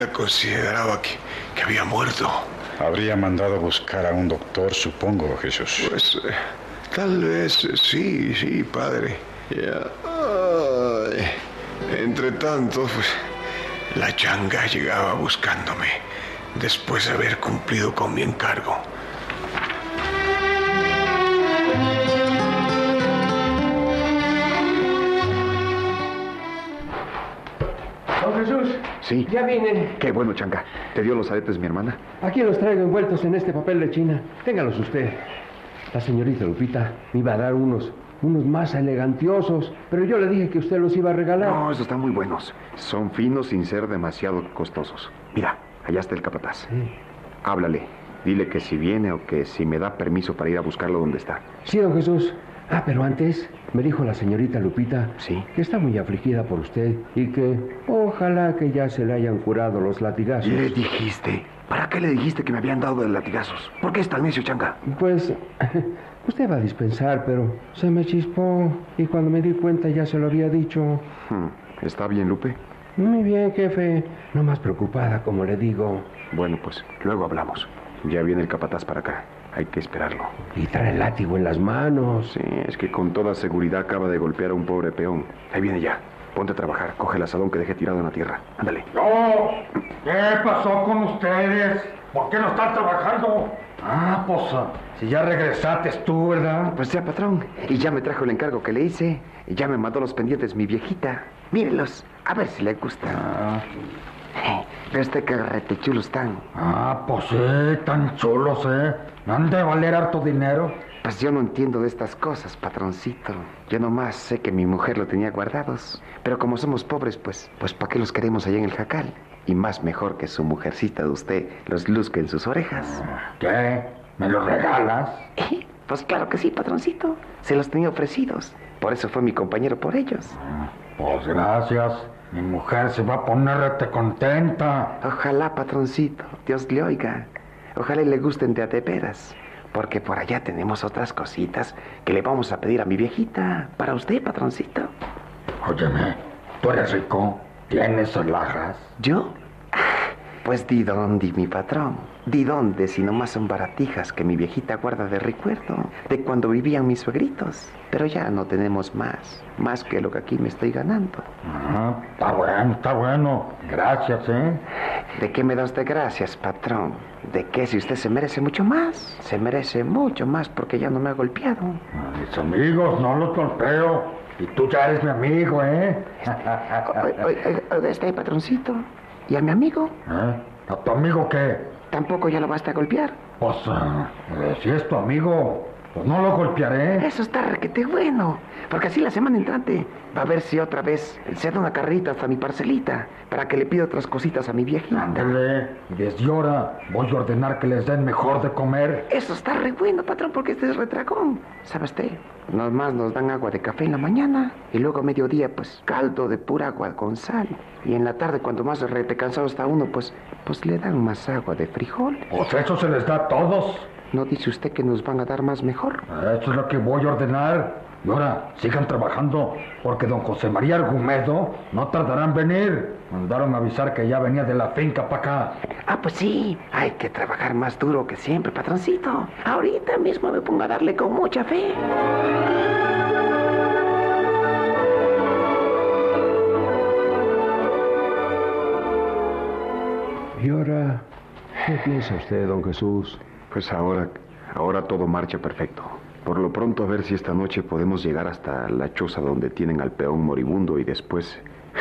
Consideraba que había muerto. Habría mandado buscar a un doctor, supongo, Jesús. Pues tal vez sí, padre. Ya. Entre tanto, pues, la changa llegaba buscándome después de haber cumplido con mi encargo. Don Jesús. Sí. Ya viene. Qué bueno, changa. ¿Te dio los aretes mi hermana? Aquí los traigo envueltos en este papel de China. Téngalos usted. La señorita Lupita me iba a dar unos más elegantiosos, pero yo le dije que usted los iba a regalar. No, esos están muy buenos. Son finos sin ser demasiado costosos. Mira, allá está el capataz. Sí. Háblale. Dile que si viene o que si me da permiso para ir a buscarlo donde está. Sí, don Jesús. Pero antes me dijo la señorita Lupita Sí. que está muy afligida por usted y que ojalá que ya se le hayan curado los latigazos. Le dijiste. ¿Para qué le dijiste que me habían dado de latigazos? ¿Por qué es tan necio, changa? Pues usted va a dispensar, pero se me chispó y cuando me di cuenta ya se lo había dicho. ¿Está bien, Lupe? Muy bien, jefe. No más preocupada, como le digo. Bueno, pues luego hablamos. Ya viene el capataz para acá. Hay que esperarlo. Y trae el látigo en las manos. Sí, es que con toda seguridad acaba de golpear a un pobre peón. Ahí viene ya. Ponte a trabajar. Coge el asadón que dejé tirado en la tierra. Ándale. ¡No! ¿Qué pasó con ustedes? ¿Por qué no están trabajando? Pues, si ya regresaste tú, ¿verdad? Pues ya, patrón. Y ya me trajo el encargo que le hice. Y ya me mandó los pendientes mi viejita. Mírelos. A ver si le gustan. Pero este que retechulos están. Pues sí, tan chulos, Han de valer harto dinero. Pues yo no entiendo de estas cosas, patroncito. Yo nomás sé que mi mujer lo tenía guardados. Pero como somos pobres, pues ¿para qué los queremos allá en el jacal? Y más mejor que su mujercita de usted los luzca en sus orejas. ¿Qué? ¿Me los regalas? Pues claro que sí, patroncito. Se los tenía ofrecidos. Por eso fue mi compañero por ellos. Pues gracias. Mi mujer se va a poner rete contenta. Ojalá, patroncito, Dios le oiga. Ojalá y le gusten de a de veras. Porque por allá tenemos otras cositas que le vamos a pedir a mi viejita. Para usted, patroncito. Óyeme, tú eres rico. ¿Tienes alhajas? ¿Yo? Pues di dónde, mi patrón. Di dónde, si nomás son baratijas que mi viejita guarda de recuerdo de cuando vivían mis suegritos. Pero ya no tenemos más que lo que aquí me estoy ganando. Está bueno. Gracias, ¿De qué me da usted gracias, patrón? ¿De qué si usted se merece mucho más? Se merece mucho más porque ya no me ha golpeado. A mis amigos no los golpeo. Y tú ya eres mi amigo, Oiga, este patroncito. ¿Y a mi amigo? ¿A tu amigo qué? ¿Tampoco ya lo basta a golpear? Pues, si es tu amigo, pues no lo golpearé. Eso está requete bueno, porque así la semana entrante va a ver si otra vez se da una carrita hasta mi parcelita para que le pida otras cositas a mi viejita. Ándale, y desde ahora voy a ordenar que les den mejor de comer. Eso está re bueno, patrón, porque este es retragón. ¿Sabe usted? Nomás nos dan agua de café en la mañana y luego a mediodía, pues, caldo de pura agua con sal. Y en la tarde, cuando más rete cansado está uno, pues le dan más agua de frijol. Pues eso se les da a todos. ¿No dice usted que nos van a dar más mejor? Eso es lo que voy a ordenar. Y ahora, sigan trabajando, porque don José María Argumedo no tardará en venir. Mandaron a avisar que ya venía de la finca para acá. Pues sí, hay que trabajar más duro que siempre, patroncito. Ahorita mismo me pongo a darle con mucha fe. ¿Y ahora qué piensa usted, don Jesús? Pues ahora todo marcha perfecto. Por lo pronto a ver si esta noche podemos llegar hasta la choza donde tienen al peón moribundo y después...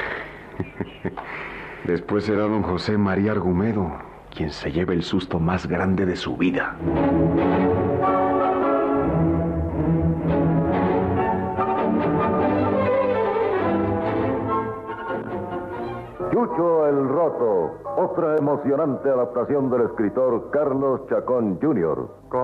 después será don José María Argumedo quien se lleve el susto más grande de su vida. Chucho el Roto, otra emocionante adaptación del escritor Carlos Chacón Jr.